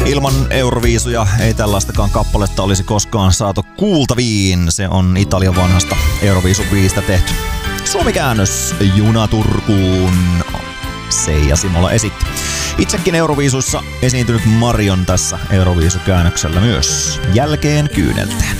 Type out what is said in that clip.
Ilman Euroviisuja ei tällaistakaan kappaletta olisi koskaan saatu kuultaviin. Se on Italian vanhasta Euroviisubiisistä tehty. Suomikäännös Juna Turkuun. Seija Simola esitti. Itsekin Euroviisuissa esiintynyt Marion tässä Euroviisukäännöksellä myös. Jälkeen kyynelteen.